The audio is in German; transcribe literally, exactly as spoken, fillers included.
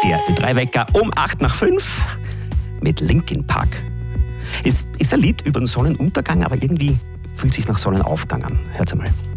Der Ö drei Wecker um acht nach fünf mit Linkin Park. Es ist ein Lied über den Sonnenuntergang, aber irgendwie fühlt es sich nach Sonnenaufgang an. Hört's einmal.